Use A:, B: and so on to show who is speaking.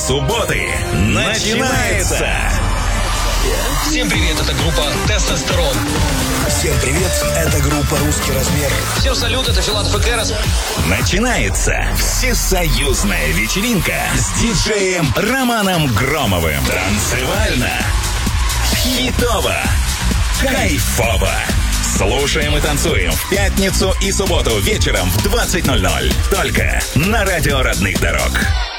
A: субботы начинается!
B: Всем привет, это группа «Тестостерон».
C: Всем привет, это группа «Русский размер».
B: Всем салют, это Филатов и Кэрос.
A: Начинается всесоюзная вечеринка с диджеем Романом Громовым. Танцевально, хитово, кайфово. Слушаем и танцуем в пятницу и субботу вечером в 20:00. Только на радио родных дорог.